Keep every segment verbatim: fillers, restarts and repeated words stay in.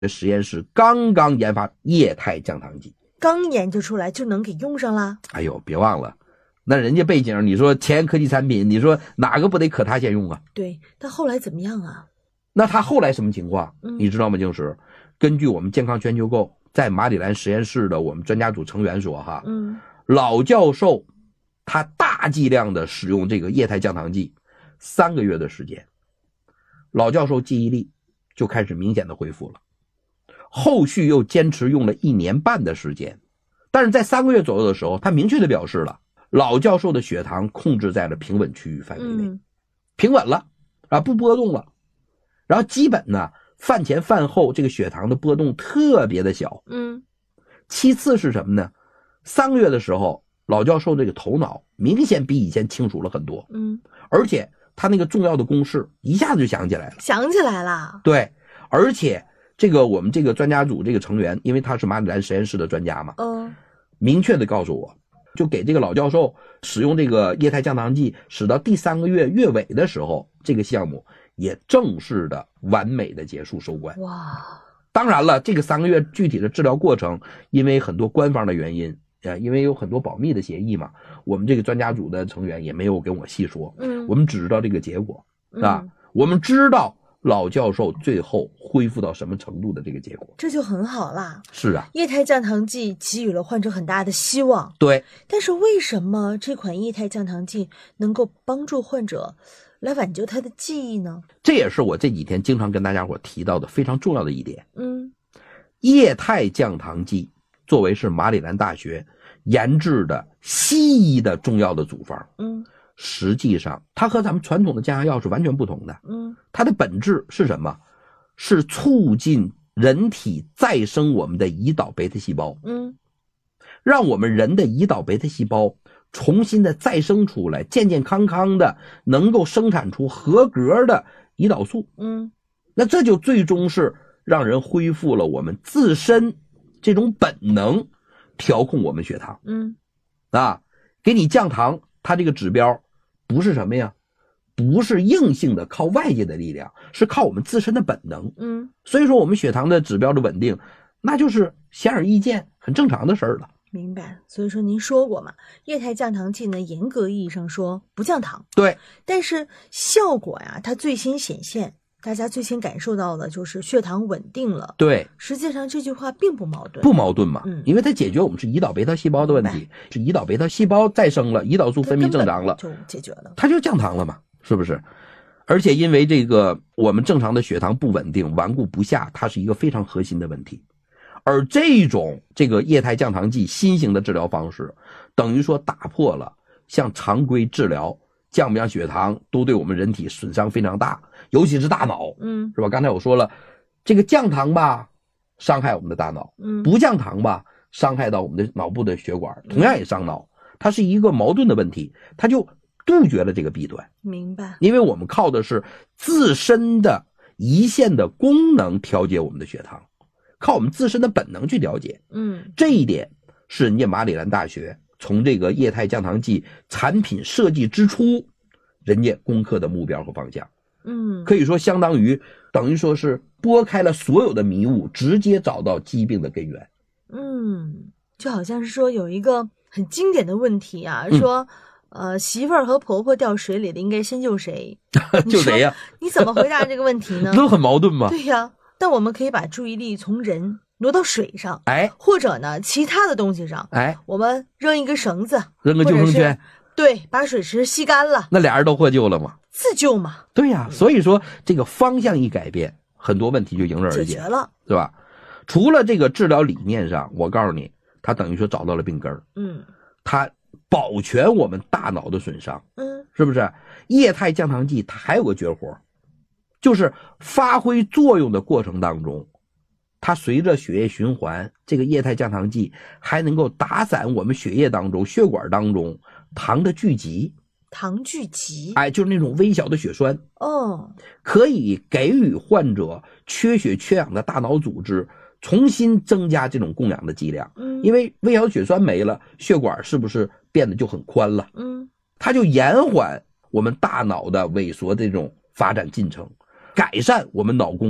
实验室刚刚研发液态降糖剂， 刚研究出来就能给用上了。 哎呦，别忘了，那人家背景，你说前沿科技产品，你说哪个不得可他先用啊？ 对，他后来怎么样啊？ 那他后来什么情况？ 嗯、 你知道吗？静石，根据我们健康全球购在马里兰实验室的我们专家组成员说哈， 嗯， 老教授他大剂量的使用这个液态降糖剂，三个月的时间，老教授记忆力就开始明显的恢复了。后续又坚持用了一年半的时间，但是在三个月左右的时候，他明确的表示了，老教授的血糖控制在了平稳区域范围内， 嗯、 平稳了啊，不波动了。然后基本呢，饭前饭后这个血糖的波动特别的小。 嗯， 其次是什么呢？三个月的时候，老教授这个头脑明显比以前清楚了很多。 嗯， 而且他那个重要的公式一下子就想起来了。 想起来了。 对，而且这个我们这个专家组这个成员，因为他是马里兰实验室的专家嘛， 嗯， 明确的告诉我，就给这个老教授使用这个液态降糖剂，使到第三个月月尾的时候，这个项目也正式的完美的结束收官。 哇！ 当然了，这个三个月具体的治疗过程，因为很多官方的原因，呃，因为有很多保密的协议嘛，我们这个专家组的成员也没有跟我细说。 嗯， 我们只知道这个结果，啊、 嗯， 我们知道老教授最后恢复到什么程度的这个结果， 这就很好啦。 是啊， 液态降糖剂给予了患者很大的希望。 对， 但是为什么这款液态降糖剂能够帮助患者来挽救他的记忆呢？ 这也是我这几天经常跟大家伙提到的非常重要的一点。 嗯， 液态降糖剂作为是马里兰大学研制的西医的重要的组方， 嗯， 实际上它和咱们传统的降压药是完全不同的。 嗯， 它的本质是什么？是促进人体再生我们的胰岛贝塔细胞， 嗯， 让我们人的胰岛贝塔细胞重新的再生出来，健健康康的能够生产出合格的胰岛素。 嗯， 那这就最终是让人恢复了我们自身这种本能，调控我们血糖。 嗯， 啊，给你降糖，它这个指标不是什么呀？不是硬性的靠外界的力量，是靠我们自身的本能。 嗯， 所以说我们血糖的指标的稳定，那就是显而易见很正常的事儿了。 明白。所以说您说过嘛，液态降糖剂呢，严格意义上说不降糖， 对， 但是效果呀，它最先显现，大家最先感受到的就是血糖稳定了。 对， 实际上这句话并不矛盾， 不矛盾嘛， 嗯， 因为它解决我们是胰岛贝塔细胞的问题，是胰岛贝塔细胞再生了，胰岛素分泌正常了， 就解决了， 它就降糖了嘛，是不是？而且因为这个我们正常的血糖不稳定，顽固不下，它是一个非常核心的问题。而这种这个液态降糖剂新型的治疗方式，等于说打破了像常规治疗降不降血糖都对我们人体损伤非常大，尤其是大脑， 嗯， 是吧？刚才我说了，这个降糖吧伤害我们的大脑， 嗯， 不降糖吧伤害到我们的脑部的血管，同样也伤脑，它是一个矛盾的问题，它就杜绝了这个弊端。 明白。 因为我们靠的是自身的胰腺的功能调节我们的血糖，靠我们自身的本能去调节。 嗯， 这一点是人家马里兰大学从这个液态降糖剂产品设计之初，人家攻克的目标和方向。 嗯， 可以说相当于等于说是拨开了所有的迷雾，直接找到疾病的根源。 嗯，就好像是说有一个很经典的问题啊， 嗯、 说呃媳妇儿和婆婆掉水里了，应该先救谁？ 救谁呀？ 你怎么回答这个问题呢？ 都很矛盾吗？ 对呀，但我们可以把注意力从人挪到水上， 哎， 或者呢其他的东西上， 哎， 我们扔一个绳子， 扔个救生圈， 对，把水池吸干了， 那俩人都获救了吗？ 自救嘛。 对呀，所以说这个方向一改变，很多问题就迎刃而解， 解决了， 对吧？除了这个治疗理念上，我告诉你，他等于说找到了病根儿， 嗯， 他保全我们大脑的损伤， 嗯， 是不是？液态降糖剂它还有个绝活，就是发挥作用的过程当中，它随着血液循环，这个液态降糖剂还能够打散我们血液当中、血管当中糖的聚集。 糖聚集， 哎，就是那种微小的血栓， 哦， 可以给予患者缺血缺氧的大脑组织重新增加这种供氧的剂量。 嗯， 因为微小血栓没了，血管是不是变得就很宽了？ 嗯， 它就延缓我们大脑的萎缩的这种发展进程，改善我们脑功能，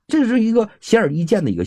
这是一个显而易见的一个